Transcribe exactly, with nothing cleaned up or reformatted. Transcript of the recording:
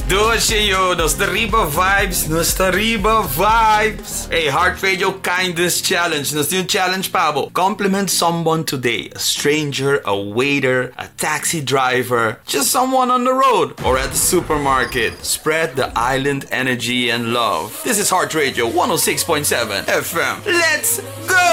Doce Nostariba Vibes, Nostariba Vibes. Hey, Heart Radio Kindness Challenge. Nos yung challenge pa bo. Compliment someone today. A stranger, a waiter, a taxi driver, just someone on the road or at the supermarket. Spread the island energy and love. This is Heart Radio one oh six point seven F M. Let's go!